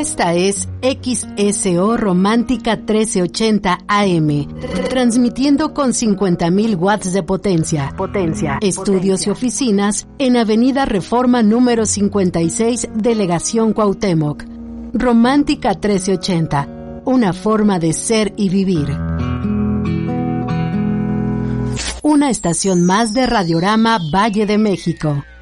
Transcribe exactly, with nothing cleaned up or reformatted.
Esta es X S O Romántica trece ochenta A M, transmitiendo con cincuenta mil watts de potencia. Potencia. Estudios potencia. Y oficinas en Avenida Reforma número cincuenta y seis, Delegación Cuauhtémoc. Romántica trece ochenta, una forma de ser y vivir. Una estación más de Radiorama Valle de México.